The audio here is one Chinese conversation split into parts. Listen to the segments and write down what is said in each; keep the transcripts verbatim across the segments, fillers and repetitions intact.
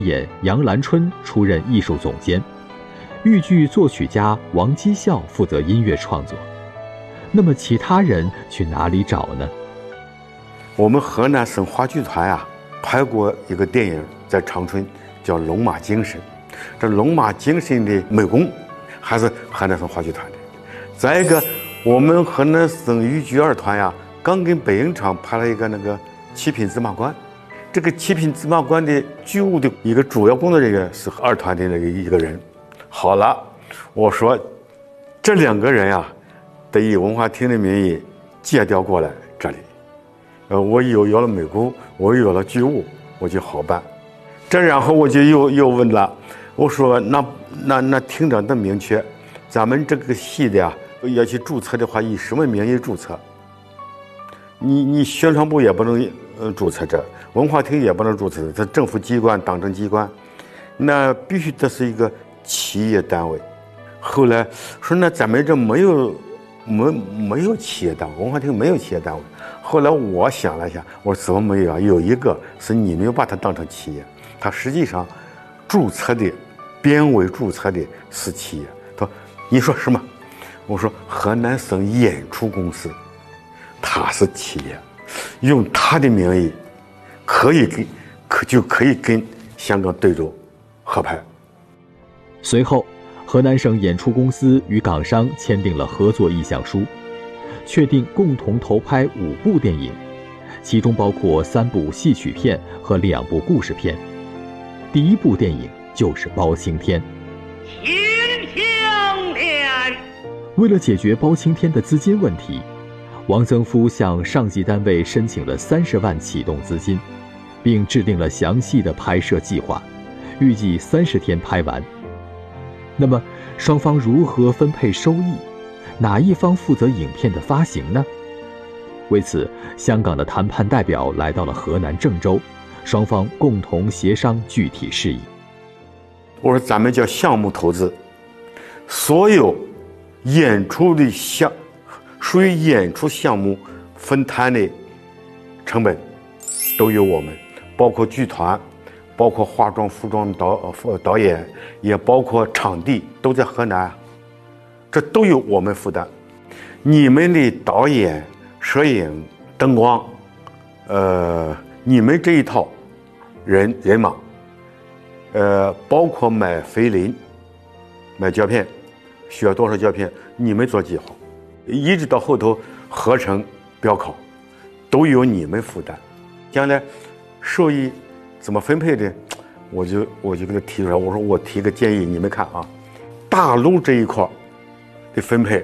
演杨兰春出任艺术总监，豫剧作曲家王基孝负责音乐创作。那么其他人去哪里找呢？ 我们河南省话剧团啊，拍过一个电影在长春，叫《龙马精神》。这龙马精神的美工还是河南省话剧团的。再一个，我们河南省豫剧二团呀，刚跟北影厂拍了一个那个七品芝麻官。这个七品芝麻官的剧务的一个主要工作人员是二团的那个一个人。好了，我说这两个人呀，得以文化厅的名义借调过来这里。呃，我有有了美工，我有了剧务，我就好办。这然后我就又又问了，我说那那那厅长的明确，咱们这个戏的呀，要去注册的话，以什么名义注册？你你宣传部也不能呃注册这，文化厅也不能注册，这政府机关、党政机关，那必须得是一个企业单位。后来说那咱们这没有没没有企业单位，文化厅没有企业单位。后来我想了一下，我说怎么没有啊？有一个是你没有把它当成企业，它实际上注册的编委注册的是企业。他说你说什么？我说河南省演出公司，它是企业，用它的名义可以跟可就可以跟香港对州合拍。 随后河南省演出公司与港商签订了合作意向书，确定共同投拍五部电影，其中包括三部戏曲片和两部故事片。第一部电影就是《包青天》。 青天！ 为了解决包青天的资金问题，王曾夫向上级单位申请了三十万启动资金，并制定了详细的拍摄计划，预计三十天拍完。那么双方如何分配收益？哪一方负责影片的发行呢？为此，香港的谈判代表来到了河南郑州，双方共同协商具体事宜。 我说咱们叫项目投资，所有演出的项属于演出项目分摊的成本都由我们，包括剧团，包括化妆服装导呃导演，也包括场地，都在河南，这都由我们负担。你们的导演、摄影、灯光，呃，你们这一套人人马，呃，包括买菲林、买胶片，需要多少胶片，你们做计划，一直到后头合成、标考，都由你们负担。将来收益怎么分配的，我就我就给他提出来，我说我提个建议，你们看啊，大陆这一块的分配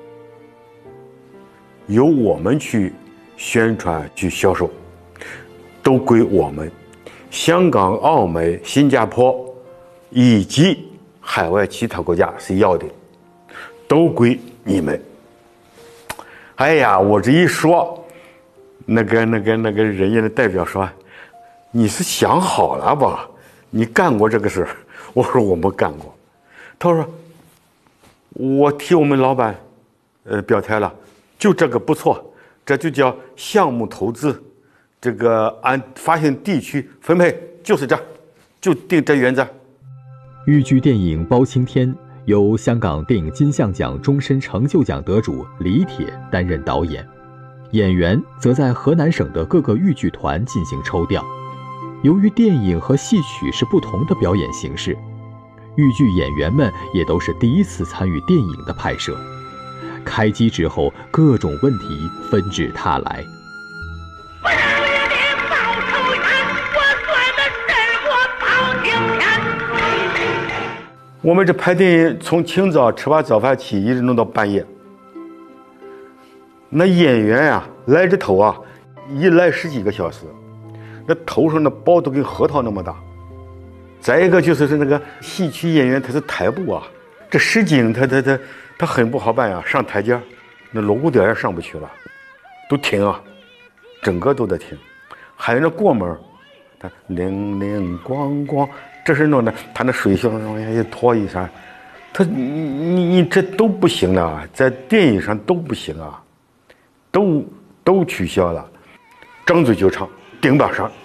由我们去宣传去销售，都归我们。香港、澳门、新加坡以及海外其他国家是要的，都归你们。哎呀，我这一说，那个那个那个人家的代表说，你是想好了吧？你干过这个事儿？我说我没干过。他说我替我们老板呃表态了，就这个不错，这就叫项目投资，这个按发行地区分配，就是这，就定这原则。 豫剧电影《包青天》由香港电影金像奖终身成就奖得主李铁担任导演，演员则在河南省的各个豫剧团进行抽调。由于电影和戏曲是不同的表演形式，豫剧演员们也都是第一次参与电影的拍摄。开机之后，各种问题纷至沓来。 不是你的报仇冤，我算的是我包青天。 我们这拍电影从清早吃完早饭起，一直弄到半夜。那演员呀、啊，来这头啊，一来十几个小时，那头上的包都跟核桃那么大。再一个就是是那个戏曲演员，他是台步啊，这实景他他他他很不好办呀，上台阶那锣鼓点也上不去了，都停啊，整个都得停。还有那过门，他铃铃咣咣，这是弄的，他那水箱上一拖一下，他你你你这都不行了，在电影上都不行啊，都都取消了，张嘴就唱，顶把上。